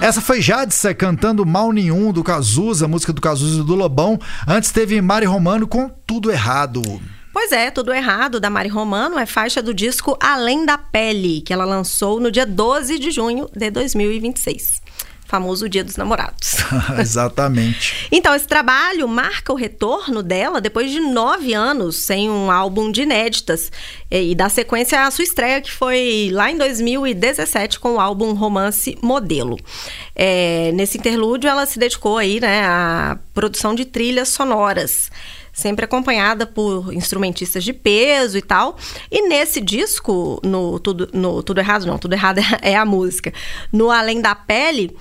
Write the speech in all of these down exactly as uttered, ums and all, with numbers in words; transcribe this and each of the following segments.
Essa foi Jadsa cantando Mal Nenhum, do Cazuza, a música do Cazuza e do Lobão. Antes teve Mari Romano com Tudo Errado. Pois é, Tudo Errado, da Mari Romano, é faixa do disco Além da Pele, que ela lançou no dia doze de junho de dois mil e vinte e seis. Famoso Dia dos Namorados. Exatamente. Então, esse trabalho marca o retorno dela depois de nove anos sem um álbum de inéditas. E dá sequência à sua estreia, que foi lá em dois mil e dezessete, com o álbum Romance Modelo. É, nesse interlúdio, ela se dedicou aí, né, à produção de trilhas sonoras, sempre acompanhada por instrumentistas de peso e tal. E nesse disco, no Tudo, no Tudo Errado, não, Tudo Errado é a música, no Além da Pele,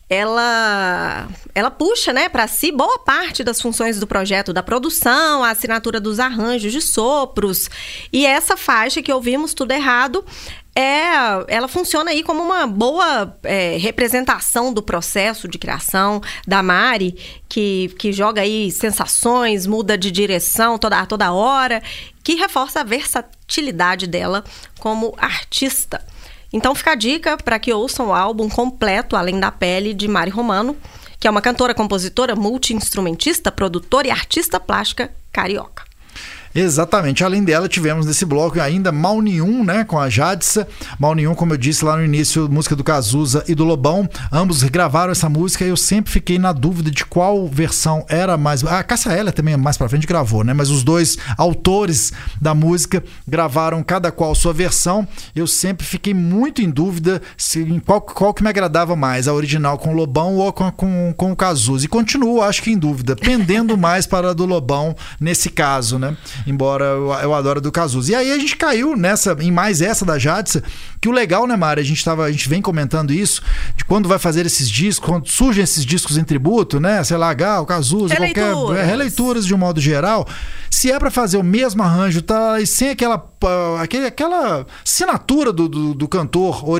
ela, ela puxa, né, para si boa parte das funções do projeto, da produção, a assinatura dos arranjos de sopros. E essa faixa que ouvimos, Tudo Errado, é, ela funciona aí como uma boa é, representação do processo de criação da Mari, que, que joga aí sensações, muda de direção toda, toda hora, que reforça a versatilidade dela como artista. Então fica a dica para que ouçam o álbum completo Além da Pele, de Mari Romano, que é uma cantora, compositora, multi-instrumentista, produtora e artista plástica carioca. Exatamente. Além dela, tivemos nesse bloco ainda Mal Nenhum, né, com a Jadsa. Mal Nenhum, como eu disse lá no início, música do Cazuza e do Lobão. Ambos gravaram essa música e eu sempre fiquei na dúvida de qual versão era mais... A Cássia Eller também mais pra frente gravou, né? Mas os dois autores da música gravaram cada qual sua versão. Eu sempre fiquei muito em dúvida se, em qual, qual que me agradava mais, a original com o Lobão ou com, com, com o Cazuza. E continuo, acho que em dúvida, pendendo mais para a do Lobão nesse caso, né? Embora eu, eu adoro a do Cazuza. E aí a gente caiu nessa, em mais essa da Jadsa, que o legal, né, Mari? A gente, tava, a gente vem comentando isso, de quando vai fazer esses discos, quando surgem esses discos em tributo, né? Sei lá, Gal, Cazuza, Releituras. qualquer... É, releituras de um modo geral. Se é pra fazer o mesmo arranjo, tá? E sem aquela, aquele, aquela assinatura do, do, do cantor